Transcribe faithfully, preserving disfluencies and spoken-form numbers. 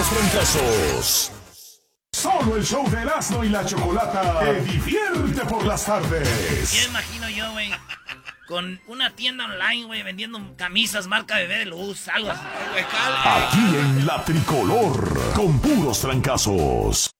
puros fracasos. Solo el show de Erasmo y la Chocolata te divierte por las tardes. Ya imagino yo, güey, con una tienda online, güey, vendiendo camisas marca Bebé de Luz, algo así. Aquí en La Tricolor, con puros trancazos.